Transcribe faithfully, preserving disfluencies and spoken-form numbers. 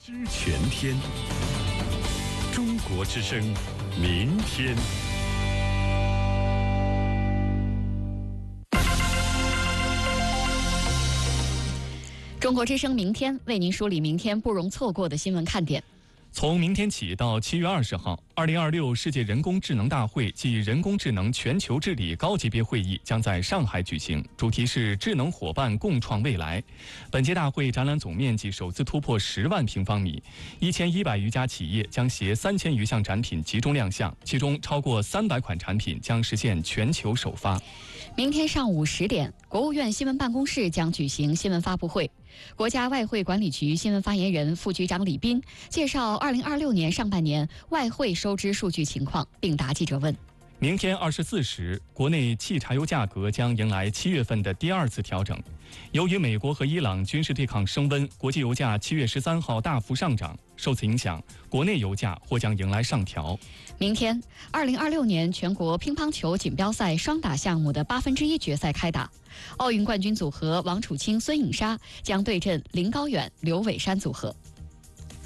知全天，中国之声，明天。 中国之声明天为您梳理明天不容错过的新闻看点。 从明天起到七月二十号，二零二六世界人工智能大会暨人工智能全球治理高级别会议将在上海举行，主题是智能伙伴共创未来。本届大会展览总面积首次突破十万平方米，一千一百余家企业将携三千余项产品集中亮相，其中超过三百款产品将实现全球首发。 明天上午十点，国务院新闻办公室将举行新闻发布会。国家外汇管理局新闻发言人、副局长李斌介绍二零二六年上半年外汇收支数据情况，并答记者问。 明天二十四时，国内汽柴油价格将迎来七月份的第二次调整。由于美国和伊朗军事对抗升温，国际油价七月十三号大幅上涨，受此影响，国内油价或将迎来上调。 明天，二零二六年全国乒乓球锦标赛双打项目的八分之一决赛开打，奥运冠军组合王楚钦、孙颖莎将对阵林高远、刘伟珊组合。